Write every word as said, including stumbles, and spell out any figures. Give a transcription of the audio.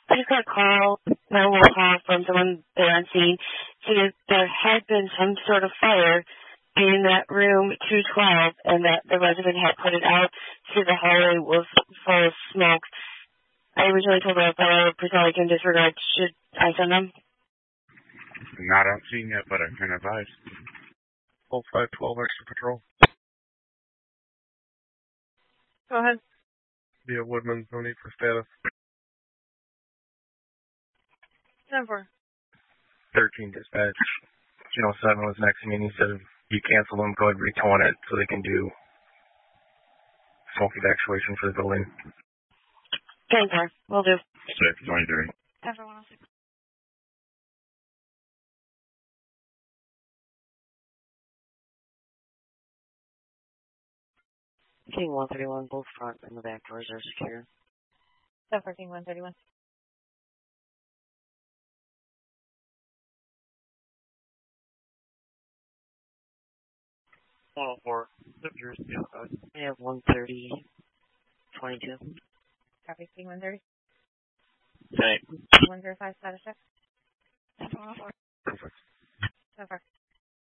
I just got a call, nine one one call from someone there on scene, saying that there had been some sort of fire in that room two twelve, and that the resident had put it out to the hallway was full of smoke. I originally told her that personnel can disregard. Should I send them? Not on scene yet, but I can advise. Full five twelve extra patrol. Go ahead. Via Woodman's, no need for status. ten four. thirteen dispatch. Channel seven was next to me and he said if you cancel them, go ahead and retone it so they can do smoke evacuation for the building. ten four. Will do. six twenty-three. ten four one oh six. King one thirty-one, both front and the back doors are secure. ten four King one thirty-one. one oh four. Zipers, the outside. I have one thirty, twenty-two. Copy King one thirty. Same. one zero five status check. ten four one oh four. Perfect. ten four.